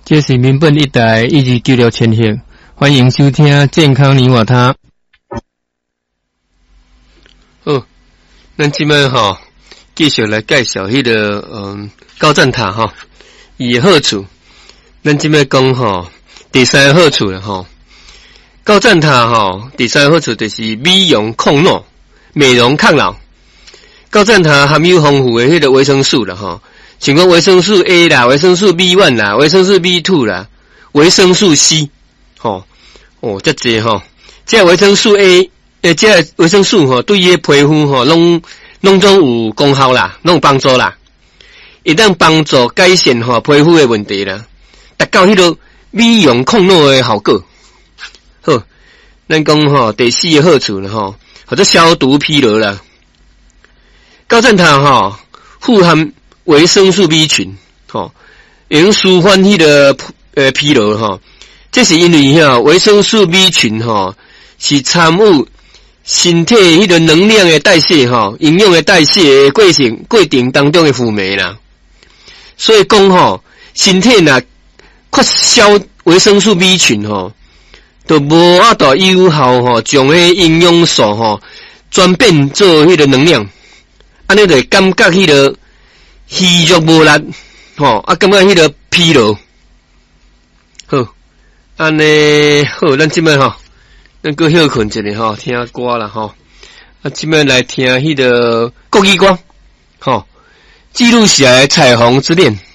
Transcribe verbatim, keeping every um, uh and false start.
这是民本一台一级九六千赫，欢迎收听健康你我他。哦，咱今摆吼继续来介绍迄、那个嗯高赞塔吼，伊的好处。咱今摆讲吼第三个好处了吼，高赞塔吼第三个好处就是美容抗老、美容抗老。高赞塔含有丰富的迄个维生素啦吼。像讲维生素 A 啦、维生素 B 一 啦、维生素 B 二 啦、维生素 C， 吼，哦，这济吼，这维生素 A， 诶，这维生素吼，对伊皮肤吼，拢拢总有功效啦，拢有帮助啦，一旦帮助改善吼皮肤的问题啦，达到迄个美容抗老的效果。好，咱讲吼第四个好处啦吼，或者消毒疲劳啦，高赞塔吼富含维生素 B 群，吼，用舒缓迄个呃疲劳吼，这是因为吼维生素 B 群吼是参与身体迄个能量的代谢吼，营养的代谢的过程过程当中的辅酶啦。所以讲吼，身体若缺少维生素 B 群吼，就无法度有效吼将迄营养素吼转变做迄个能量，安尼就会感觉迄个虚弱无力，吼啊，感觉迄个疲劳。好，安尼好，咱即摆吼，咱搁休困一下吼，听歌啦吼。啊，即摆来听迄个国语歌，吼，记录下来彩虹之恋。